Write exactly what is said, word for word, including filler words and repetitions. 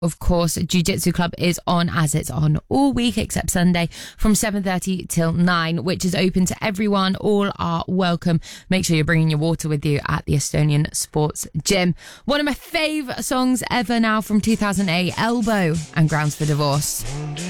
Of course, Jiu-Jitsu Club is on as it's on all week except Sunday from seven thirty till nine, which is open to everyone. All are welcome. Make sure you're bringing your water with you at the Estonian Sports Gym. One of my fave songs ever now from two thousand eight, Elbow and Grounds for Divorce.